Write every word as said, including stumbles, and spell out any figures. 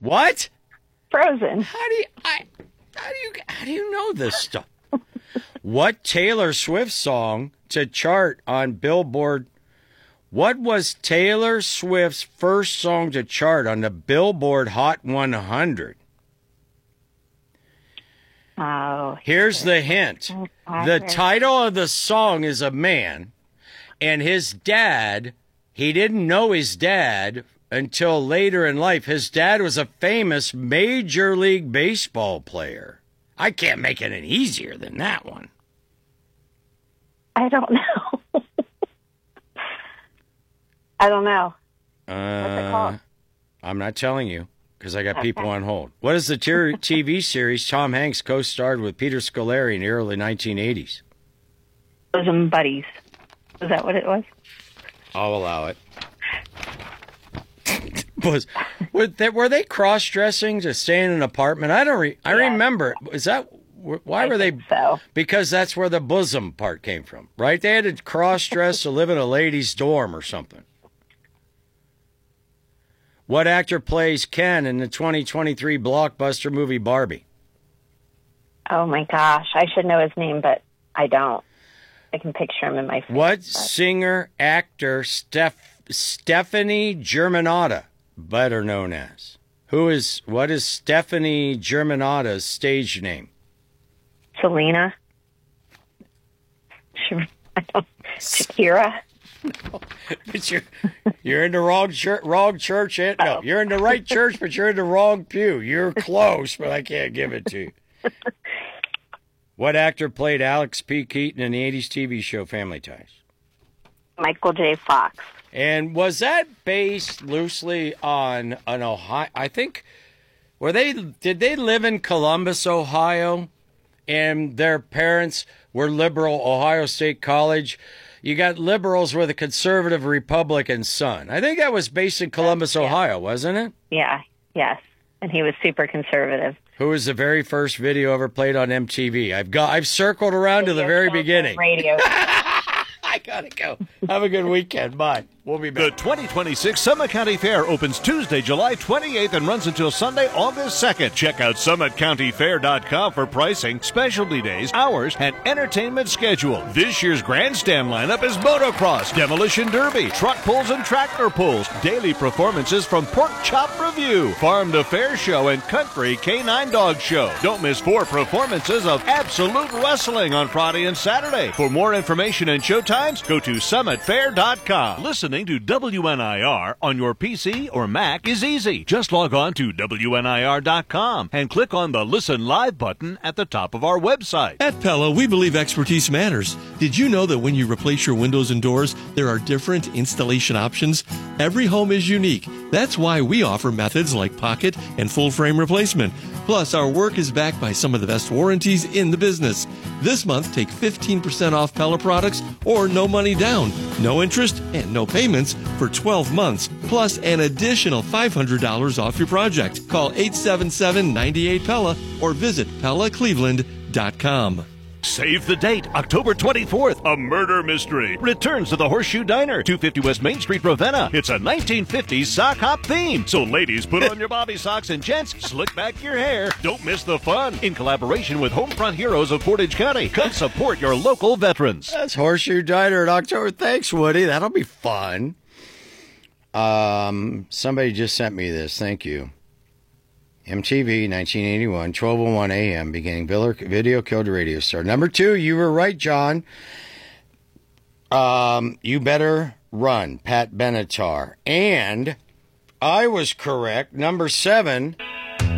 What? Frozen. How do you I how do you how do you know this stuff? What Taylor Swift song to chart on Billboard? What was Taylor Swift's first song to chart on the Billboard Hot one hundred? Oh. Here's the hint. The title of the song is a man, and his dad, he didn't know his dad until later in life. His dad was a famous Major League Baseball player. I can't make it any easier than that one. I don't know. I don't know. Uh, What's it called? I'm not telling you because I got people on hold. What is the T V series Tom Hanks co-starred with Peter Scolari in the early nineteen eighties? Bosom Buddies. Is that what it was? I'll allow it. was were they, were they cross-dressing to stay in an apartment? I don't. Re, I Yeah. remember. Is that why I were they? think so. Because that's where the bosom part came from, right? They had to cross-dress to live in a ladies' dorm or something. What actor plays Ken in the twenty twenty-three blockbuster movie Barbie? Oh my gosh, I should know his name, but I don't. I can picture him in my face. What but... singer actor Steph Stephanie Germanotta, better known as? Who is what is Stephanie Germanotta's stage name? Selena. I don't... Shakira. No, but you're you're in the wrong church. Wrong church. No, Oh. you're in the right church, but you're in the wrong pew. You're close, but I can't give it to you. What actor played Alex P. Keaton in the eighties T V show Family Ties? Michael J. Fox. And was that based loosely on an Ohio? I think were they did they live in Columbus, Ohio, and their parents were liberal Ohio State College. You got liberals with a conservative Republican son. I think that was based in Columbus, yeah. Ohio, wasn't it? Yeah, yes. And he was super conservative. Who was the very first video ever played on M T V? I've got I've circled around to the very beginning. Radio. I gotta go. Have a good weekend. Bye. We'll be back. The twenty twenty-six Summit County Fair opens Tuesday, July twenty-eighth and runs until Sunday, August second. Check out summit county fair dot com for pricing, specialty days, hours, and entertainment schedule. This year's grandstand lineup is motocross, demolition derby, truck pulls and tractor pulls, daily performances from Pork Chop Review, Farm to Fair Show, and Country K nine Dog Show. Don't miss four performances of Absolute Wrestling on Friday and Saturday. For more information and showtimes, go to summit fair dot com. Listening to W N I R on your P C or Mac is easy. Just log on to W N I R dot com and click on the Listen Live button at the top of our website. At Pella, we believe expertise matters. Did you know that when you replace your windows and doors, there are different installation options? Every home is unique. That's why we offer methods like pocket and full frame replacement. Plus, our work is backed by some of the best warranties in the business. This month, take fifteen percent off Pella products or no money down, no interest, and no payments for twelve months, plus an additional five hundred dollars off your project. Call eight seven seven, nine eight Pella or visit Pella Cleveland dot com. Save the date, October twenty-fourth. A murder mystery returns to the Horseshoe Diner, two fifty West Main Street, Ravenna. It's a nineteen fifties sock hop theme. So ladies, put on your bobby socks, and gents, slick back your hair. Don't miss the fun. In collaboration with Homefront Heroes of Portage County, come support your local veterans. That's Horseshoe Diner in October. Thanks, Woody. That'll be fun. Um, somebody just sent me this. Thank you. M T V, nineteen eighty-one, twelve oh one a.m., beginning video killed a radio star. Number two, you were right, John. Um, You Better Run, Pat Benatar. And I was correct. Number seven,